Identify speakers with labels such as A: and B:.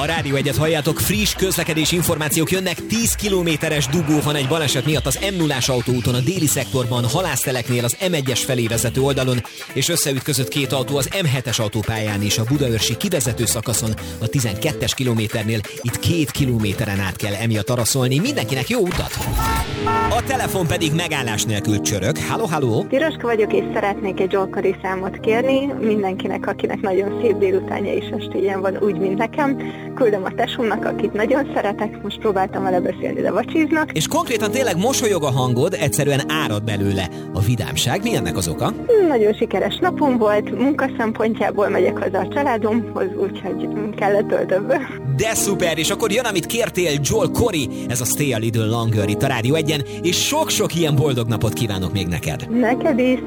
A: Rádió Egyet halljátok, friss közlekedési információk jönnek. 10 kilométeres dugó van egy baleset miatt az M0-ás autóúton a déli szektorban, Halászteleknél az M1-es felé vezető oldalon, és összeütközött két autó az M7-es autópályán is a budaörsi kivezető szakaszon, a 12-es kilométernél. Itt 2 kilométeren át kell emiatt araszolni. Mindenkinek jó utat! A telefon pedig megállás nélkül csörög. Halló!
B: Piroska vagyok, és szeretnék egy zsolkari számot kérni mindenkinek, akinek nagyon szép délutánja és estéjen van, úgy, mint nekem. Küldöm a tesómnak, akit nagyon szeretek, most próbáltam vele beszélni, de vacsiznak.
A: És konkrétan tényleg mosolyog a hangod, egyszerűen árad belőle a vidámság. Mi ennek az oka?
B: Nagyon sikeres napom volt, munka szempontjából megyek haza a családomhoz, úgyhogy kellett töltőből.
A: De szuper, és akkor jön, amit kértél, Joel Corey, ez a Stay a Little Longer itt a Rádió Egyen, és sok-sok ilyen boldog napot kívánok még neked.
B: Neked is.